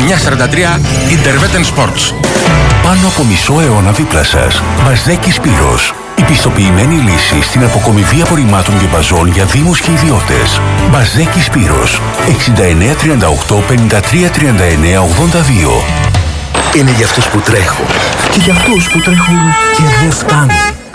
943 Interveten Sports. Πάνω από μισό αιώνα δίπλα σας. Μπαζέκι Σπύρος. Η πιστοποιημένη λύση στην αποκομιδή απορριμμάτων και μπαζών για δήμους και ιδιώτες. Μπαζέκι Σπύρος. 69 38 53 39 82. Είναι για αυτούς που τρέχουν και για αυτούς που τρέχουν και δεν φτάνουν.